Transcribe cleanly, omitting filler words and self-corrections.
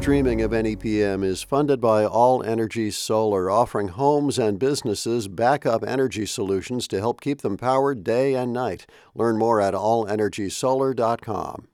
streaming of NEPM is funded by All Energy Solar, offering homes and businesses backup energy solutions to help keep them powered day and night. Learn more at allenergysolar.com.